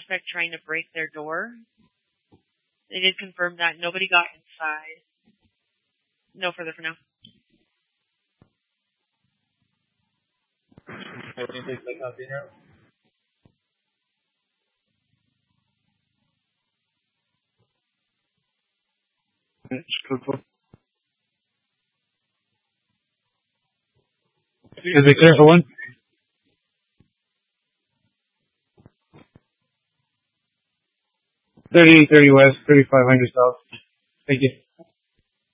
suspect trying to break their door. They did confirm that. Nobody got inside. No further for now. Is it clear for one? 30 West, 3500 South. Thank you.